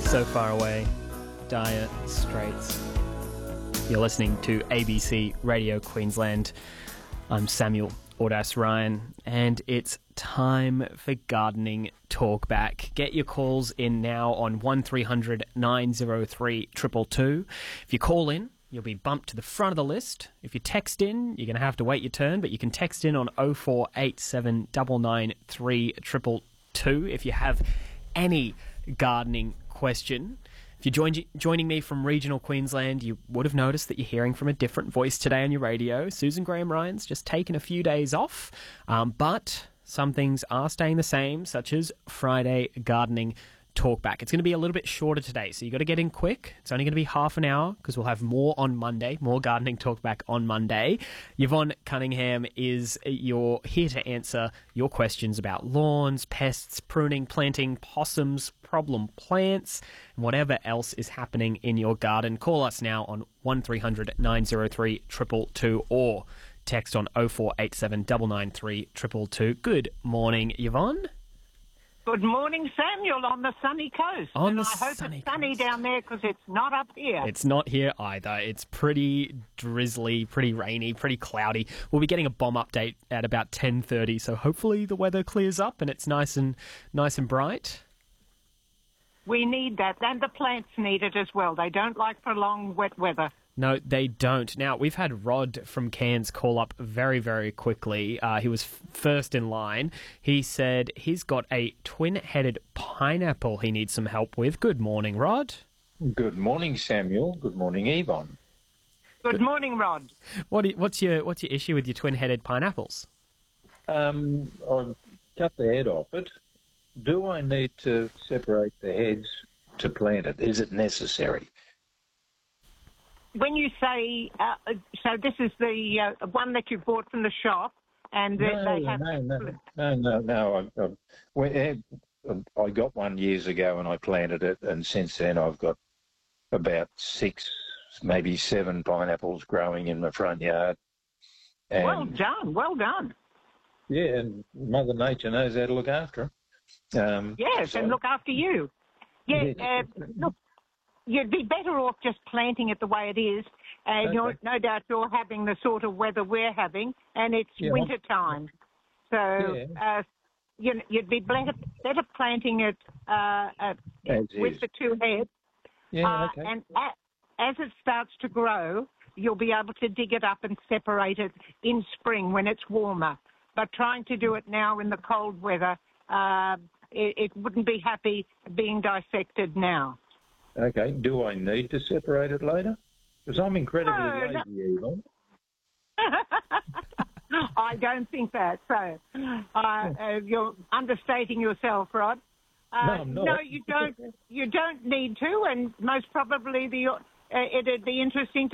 So Far Away, Dire Straits. You're listening to ABC Radio Queensland. I'm Samuel Audas Ryan, and it's time for Gardening Talkback. Get your calls in now on 1300 903 222. If you call in, you'll be bumped to the front of the list. If you text in, you're going to have to wait your turn, but you can text in on 0487 993 222 if you have any gardening question. If you're joining me from regional Queensland, you would have noticed that you're hearing from a different voice today on your radio. Susan Graham Ryan's just taken a few days off, but some things are staying the same, such as Friday Gardening Talkback. It's going to be a little bit shorter today, so you've got to get in quick. It's only going to be half an hour because we'll have more on Monday, more Gardening Talkback on Monday. Yvonne Cunningham is here to answer your questions about lawns, pests, pruning, planting, possums, problem plants, and whatever else is happening in your garden. Call us now on 1300 903 222 or text on 0487 993 222. Good morning, Yvonne. Good morning, Samuel, on the sunny coast. I hope it's sunny down there because it's not up here. It's not here either. It's pretty drizzly, pretty rainy, pretty cloudy. We'll be getting a bomb update at about 10:30, so hopefully the weather clears up and it's nice and bright. We need that, and the plants need it as well. They don't like prolonged wet weather. No, they don't. Now, we've had Rod from Cairns call up very, very quickly. He was first in line. He said he's got a twin-headed pineapple he needs some help with. Good morning, Rod. Good morning, Samuel. Good morning, Yvonne. Good morning, Rod. What's your issue with your twin-headed pineapples? I've cut the head off it. Do I need to separate the heads to plant it? Is it necessary? When you say, so this is the one that you bought from the shop, and they have... No. I got one years ago and I planted it, and since then I've got about 6, maybe 7 pineapples growing in my front yard. And, well done. Yeah, and Mother Nature knows how to look after them. Yes, and look after you. Yeah, look. You'd be better off just planting it the way it is, and Okay. no doubt you're having the sort of weather we're having, and it's winter time. So you'd be better planting it with the 2 heads. Yeah, okay. And as it starts to grow, you'll be able to dig it up and separate it in spring when it's warmer. But trying to do it now in the cold weather, it wouldn't be happy being dissected now. Okay, do I need to separate it later? Because I'm incredibly lazy, Yvonne. I don't think that. So you're understating yourself, Rod. No, I'm not. No, you don't. You don't need to, and most probably it'd be interesting to